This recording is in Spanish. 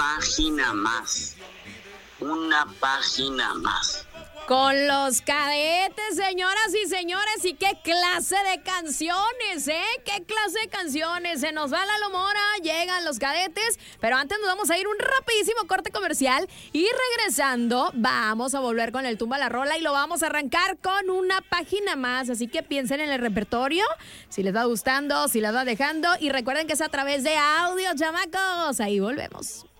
página más. Una página más. Con los Cadetes, señoras y señores, y qué clase de canciones, ¿eh? ¿Qué clase de canciones? Se nos va Lalo Mora, llegan los Cadetes, pero antes nos vamos a ir un rapidísimo corte comercial y regresando vamos a volver con el Tumba la Rola y lo vamos a arrancar con una página más, así que piensen en el repertorio, si les va gustando, si les va dejando y recuerden que es a través de audio, chamacos, ahí volvemos.